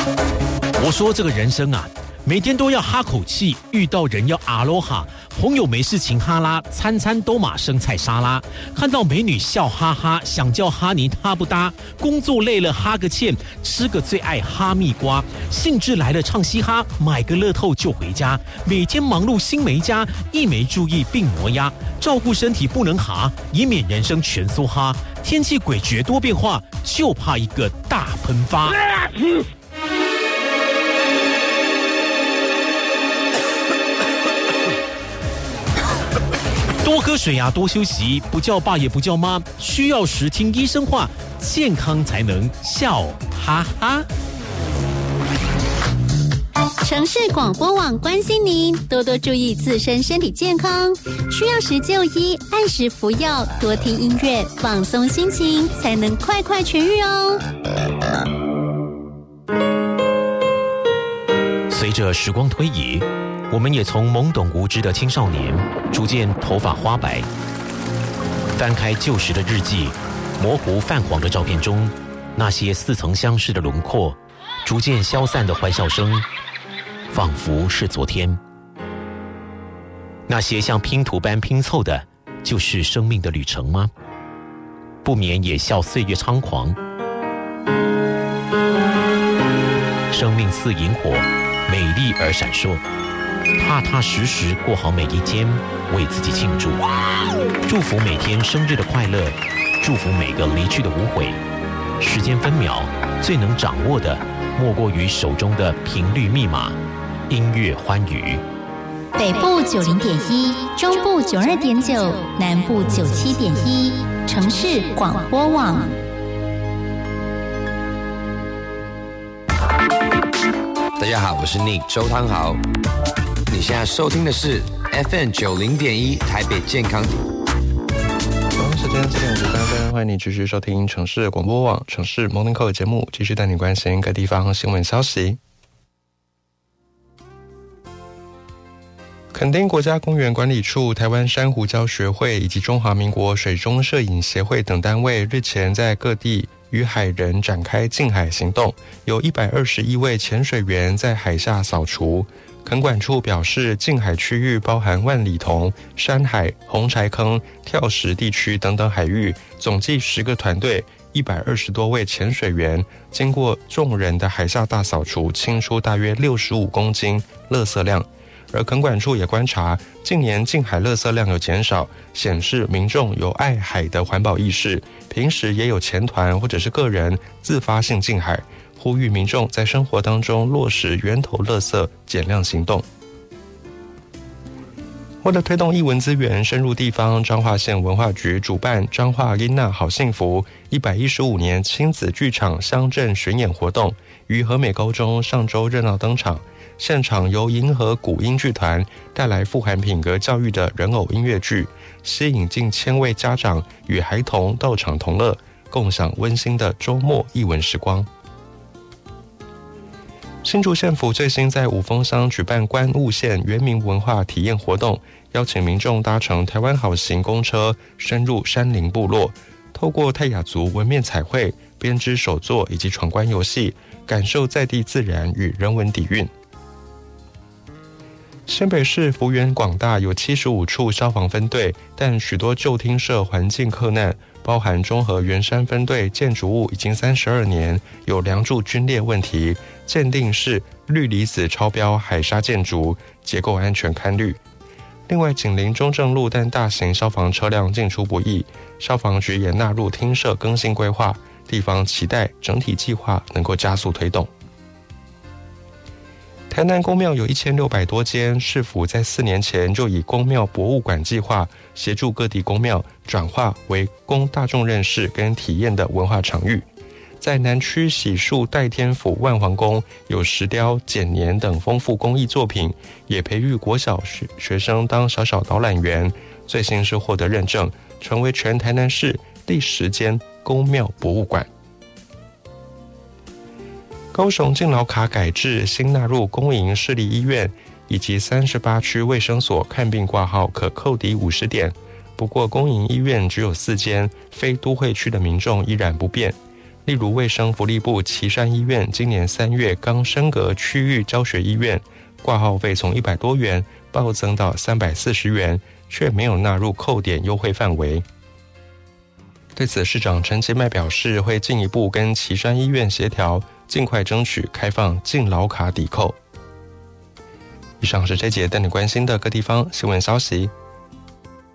我说这个人生啊，每天都要哈口气，遇到人要阿罗哈，朋友没事情哈拉，餐餐都马生菜沙拉，看到美女笑哈哈，想叫哈尼他不搭，工作累了哈个欠，吃个最爱哈蜜瓜，兴致来了唱嘻哈，买个乐透就回家，每天忙碌心没家，一没注意病磨牙，照顾身体不能哈，以免人生全梭哈，天气诡谲多变化，就怕一个大喷发。多喝水啊，多休息，不叫爸也不叫妈，需要时听医生话，健康才能笑哈哈。 城市广播网关心您，多多注意自身身体健康，需要时就医，按时服药，多听音乐，放松心情，才能快快痊愈哦。 随着时光推移，我们也从懵懂无知的青少年逐渐头发花白，翻开旧时的日记，模糊泛黄的照片中，那些似曾相识的轮廓，逐渐消散的欢笑声，仿佛是昨天。那些像拼图般拼凑的，就是生命的旅程吗？不免也笑岁月猖狂。生命似萤火，美丽而闪烁，踏踏实实过好每一天，为自己庆祝，祝福每天生日的快乐，祝福每个离去的无悔。时间分秒，最能掌握的莫过于手中的频率密码，音乐欢愉。 北部90.1，中部92.9，南部97.1，城市广播网。 大家好，我是 Nick 周汤豪。你现在收听的是 FM 90.1台北健康。 同样时间4点53分，欢迎你继续收听城市广播网城市 Morning Call 的节目，继续带你关心各地方新闻消息。垦丁国家公园管理处、台湾珊瑚礁学会以及中华民国水中摄影协会等单位日前在各地与海人展开净海行动，有121位潜水员在海下扫除。垦管处表示，净海区域包含万里桐、山海、红柴坑、跳石地区等等海域，总计10个团队，120多位潜水员，经过众人的海下大扫除，清出大约65公斤垃圾量。而垦管处也观察，近年净海垃圾量有减少，显示民众有爱海的环保意识，平时也有潜团或者是个人自发性净海，呼吁民众在生活当中落实源头垃圾减量行动。为了推动艺文资源深入地方，彰化县文化局主办彰化囡娜好幸福115年亲子剧场乡镇巡演活动，于和美高中上周热闹登场。现场由银河古音剧团带来富含品格教育的人偶音乐剧，吸引近1000位家长与孩童到场同乐，共享温馨的周末艺文时光。新竹县府最新在五峰乡举办观雾县原民文化体验活动，邀请民众搭乘台湾好行公车深入山林部落，透过泰雅族纹面彩绘、编织手作以及闯关游戏，感受在地自然与人文底蕴。新北市幅员广大，有75处消防分队，但许多旧厅舍环境克难，包含中和圆山分队建筑物已经32年，有梁柱龟裂问题，鉴定是氯离子超标海砂建筑，结构安全堪虑。另外，紧邻中正路，但大型消防车辆进出不易，消防局也纳入厅舍更新规划，地方期待整体计划能够加速推动。台南公庙有1600多间，市府在4年前就以公庙博物馆计划，协助各地公庙转化为供大众认识跟体验的文化场域。在南区喜树代天府万皇宫有石雕、剪年等丰富工艺作品，也培育国小学生当小小导览员。最新是获得认证，成为全台南市第10间公庙博物馆。高雄敬老卡改制，新纳入公营市立医院以及38区卫生所看病挂号可扣抵50点。不过公营医院只有4间，非都会区的民众依然不便。 例如卫生福利部旗山医院今年3月刚升格区域教学医院，挂号费从100多元暴增到340元，却没有纳入扣点优惠范围。对此，市长陈其迈表示，会进一步跟旗山医院协调，尽快争取开放敬老卡抵扣。以上是这节带你关心的各地方新闻消息。